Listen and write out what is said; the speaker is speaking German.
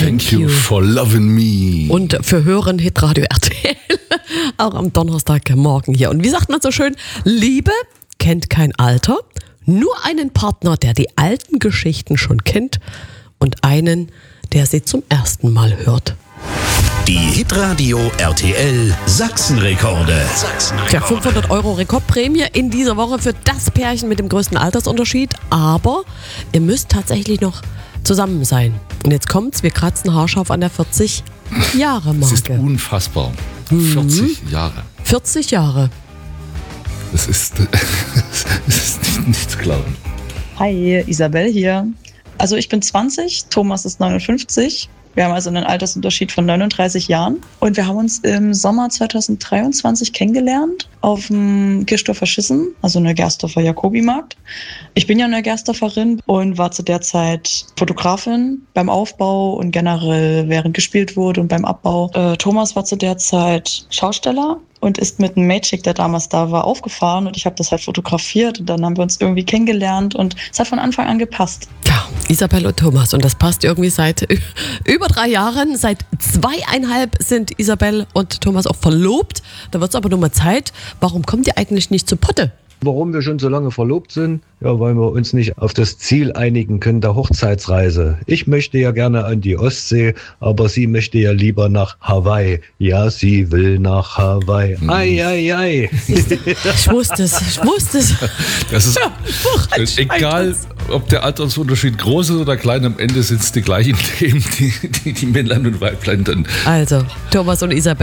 Thank you for loving me. Und für Hören Hitradio RTL, auch am Donnerstagmorgen hier. Und wie sagt man so schön, Liebe kennt kein Alter, nur einen Partner, der die alten Geschichten schon kennt und einen, der sie zum ersten Mal hört. Die Hitradio RTL Sachsenrekorde. Tja, 500 € Rekordprämie in dieser Woche für das Pärchen mit dem größten Altersunterschied. Aber ihr müsst tatsächlich noch zusammen sein. Und jetzt kommt's, wir kratzen haarscharf an der 40-Jahre-Marke. Das ist unfassbar. 40 Jahre. 40 Jahre. Das ist nicht zu glauben. Hi, Isabel hier. Also ich bin 20, Thomas ist 59. Wir haben also einen Altersunterschied von 39 Jahren. Und wir haben uns im Sommer 2023 kennengelernt auf dem Kirchdorfer Schissen, also Neugersdorfer Jakobimarkt. Ich bin ja Neugersdorferin und war zu der Zeit Fotografin beim Aufbau und generell während gespielt wurde und beim Abbau. Thomas war zu der Zeit Schausteller und ist mit einem Magic, der damals da war, aufgefahren und ich habe das halt fotografiert und dann haben wir uns irgendwie kennengelernt und es hat von Anfang an gepasst. Ja, Isabel und Thomas und das passt irgendwie seit über 3 Jahren. Seit 2,5 sind Isabel und Thomas auch verlobt. Da wird es aber nur mal Zeit. Warum kommt ihr eigentlich nicht zu Potte? Warum wir schon so lange verlobt sind? Ja, weil wir uns nicht auf das Ziel einigen können der Hochzeitsreise. Ich möchte ja gerne an die Ostsee, aber sie möchte ja lieber nach Hawaii. Ja, sie will nach Hawaii. Ei, ei, ei. Ich wusste es. Das ist egal, ob der Altersunterschied groß ist oder klein, am Ende sind es die gleichen Themen, die Männlein und Weiblein dann. Also, Thomas und Isabel.